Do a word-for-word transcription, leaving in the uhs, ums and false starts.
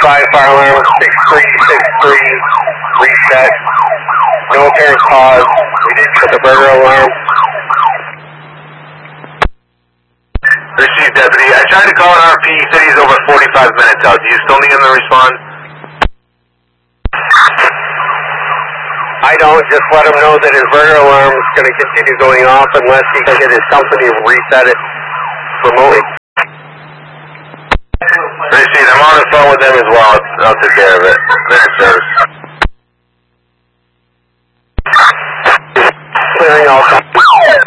five, fire alarm, six three six three, reset. No apparent cause. We did put the burger alarm. Received, deputy. I tried to call an R P. He said he's over forty-five minutes out. Do you still need him to respond? I don't. Just let him know that his burger alarm is going to continue going off unless he can get his company to reset it remotely. Received. I'm on the phone with them as well. I'll take care of it. Minute service. Clearing all.